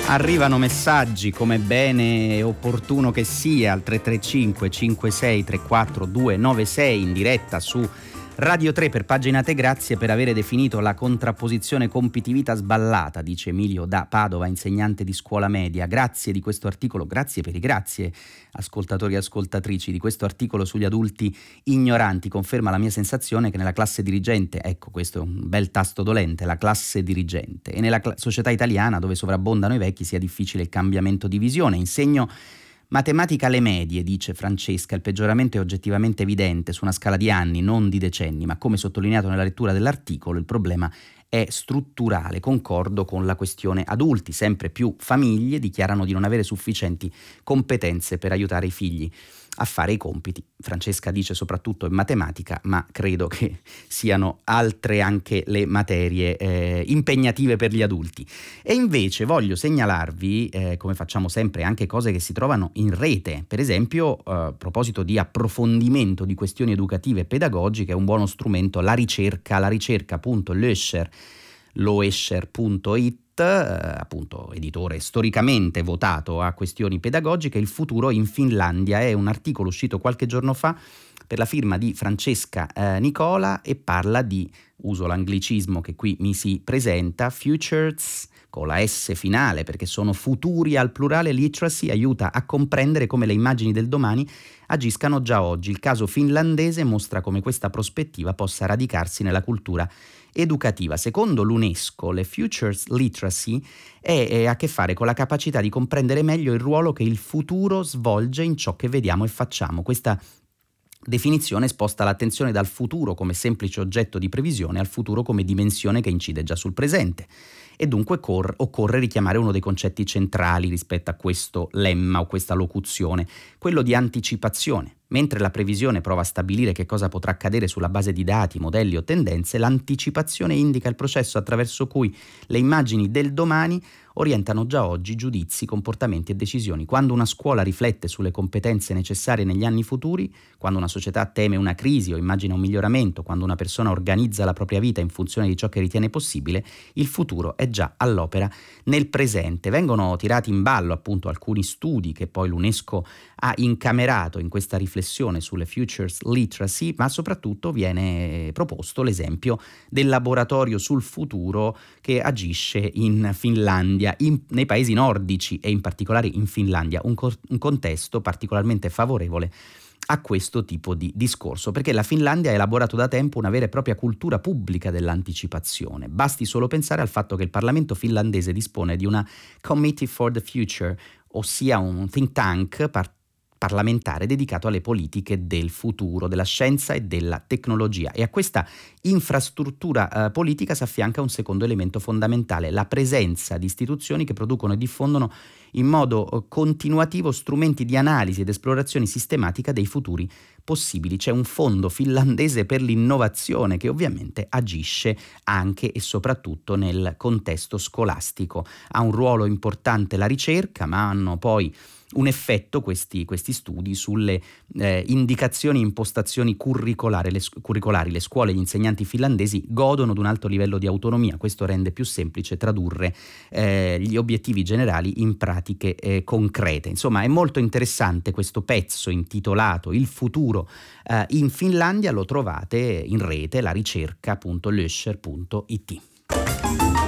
Arrivano messaggi, come bene e opportuno che sia, al 335 56 34 296 in diretta su Radio 3 per Paginate. Grazie per avere definito la contrapposizione competitività sballata, dice Emilio da Padova, insegnante di scuola media. Grazie di questo articolo, grazie per i grazie ascoltatori e ascoltatrici, di questo articolo sugli adulti ignoranti. Conferma la mia sensazione che nella classe dirigente, ecco questo è un bel tasto dolente, la classe dirigente, e nella società italiana dove sovrabbondano i vecchi sia difficile il cambiamento di visione. Insegno matematica alle medie, dice Francesca, il peggioramento è oggettivamente evidente su una scala di anni, non di decenni, ma come sottolineato nella lettura dell'articolo il problema è strutturale. Concordo con la questione adulti, sempre più famiglie dichiarano di non avere sufficienti competenze per aiutare i figli a fare i compiti. Francesca dice soprattutto in matematica, ma credo che siano altre anche le materie impegnative per gli adulti. E invece voglio segnalarvi, come facciamo sempre, anche cose che si trovano in rete. Per esempio, a proposito di approfondimento di questioni educative e pedagogiche, è un buono strumento la ricerca.loescher.it, appunto editore storicamente votato a questioni pedagogiche. Il futuro in Finlandia è un articolo uscito qualche giorno fa per la firma di Francesca Nicola e parla di, uso l'anglicismo che qui mi si presenta, futures con la S finale perché sono futuri al plurale. Literacy aiuta a comprendere come le immagini del domani agiscano già oggi. Il caso finlandese mostra come questa prospettiva possa radicarsi nella cultura educativa. Secondo l'UNESCO, le futures literacy ha a che fare con la capacità di comprendere meglio il ruolo che il futuro svolge in ciò che vediamo e facciamo. Questa definizione sposta l'attenzione dal futuro come semplice oggetto di previsione al futuro come dimensione che incide già sul presente. E dunque occorre richiamare uno dei concetti centrali rispetto a questo lemma o questa locuzione, quello di anticipazione. Mentre la previsione prova a stabilire che cosa potrà accadere sulla base di dati, modelli o tendenze, l'anticipazione indica il processo attraverso cui le immagini del domani orientano già oggi giudizi, comportamenti e decisioni. Quando una scuola riflette sulle competenze necessarie negli anni futuri, quando una società teme una crisi o immagina un miglioramento, quando una persona organizza la propria vita in funzione di ciò che ritiene possibile, il futuro è già all'opera nel presente. Vengono tirati in ballo appunto alcuni studi che poi l'UNESCO ha incamerato in questa riflessione sulle futures literacy, ma soprattutto viene proposto l'esempio del laboratorio sul futuro che agisce in Finlandia, nei paesi nordici e in particolare in Finlandia, un contesto particolarmente favorevole a questo tipo di discorso, perché la Finlandia ha elaborato da tempo una vera e propria cultura pubblica dell'anticipazione. Basti solo pensare al fatto che il Parlamento finlandese dispone di una Committee for the Future, ossia un think tank parlamentare dedicato alle politiche del futuro, della scienza e della tecnologia. E a questa infrastruttura politica si affianca un secondo elemento fondamentale, la presenza di istituzioni che producono e diffondono in modo continuativo strumenti di analisi ed esplorazione sistematica dei futuri possibili. C'è un fondo finlandese per l'innovazione che ovviamente agisce anche e soprattutto nel contesto scolastico. Ha un ruolo importante la ricerca, ma hanno poi un effetto questi studi sulle indicazioni e impostazioni curricolari. Le scuole e gli insegnanti finlandesi godono di un alto livello di autonomia. Questo rende più semplice tradurre gli obiettivi generali in pratiche concrete. Insomma, è molto interessante questo pezzo intitolato Il futuro in Finlandia. Lo trovate in rete, la ricerca.loescher.it.